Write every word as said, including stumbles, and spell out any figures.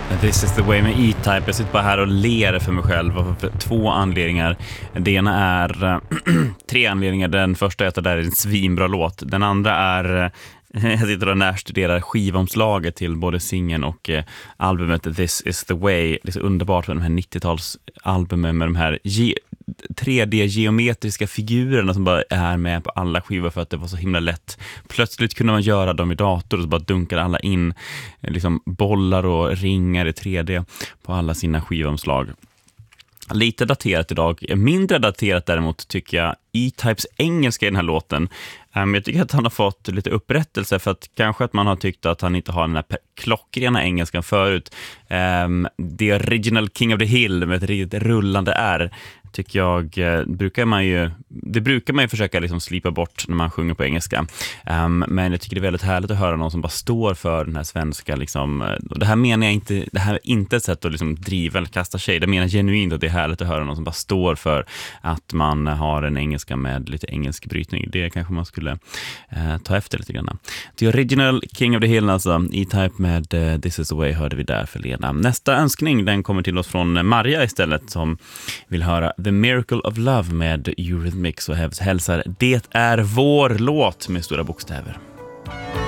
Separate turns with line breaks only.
This is the way med E-Type. Jag sitter bara här och ler för mig själv av två anledningar. Det ena är äh, tre anledningar. Den första är att det där är en svinbra låt. Den andra är äh, jag sitter och närstuderar skivomslaget till både singeln och äh, albumet This is the way. Det är så underbart med de här nittiotalsalbumen med de här ge- tre D-geometriska figurerna som bara är med på alla skivor för att det var så himla lätt. Plötsligt kunde man göra dem i dator och så bara dunkade alla in liksom bollar och ringar i tre D på alla sina skivomslag. Lite daterat idag. Mindre daterat däremot tycker jag E-Types engelska i den här låten. Um, jag tycker att han har fått lite upprättelse för att kanske att man har tyckt att han inte har den här pe- klockrena engelskan förut. Um, The Original King of the Hill med ett riktigt rullande R tycker jag eh, brukar man ju det brukar man ju försöka liksom slipa bort när man sjunger på engelska. Um, men jag tycker det är väldigt härligt att höra någon som bara står för den här svenska liksom, och det här menar jag inte, det här är inte ett sätt att liksom driva eller kasta sig. Det menar jag genuint att det är härligt att höra någon som bara står för att man har en engelska med lite engelsk brytning. Det kanske man skulle eh, ta efter lite grann. The Original King of the Hill, alltså E-Type med uh, This is the way hörde vi där för Lena. Nästa önskning den kommer till oss från Maria istället som vill höra The Miracle of Love med Eurythmics och hälsar Det är vår låt med stora bokstäver.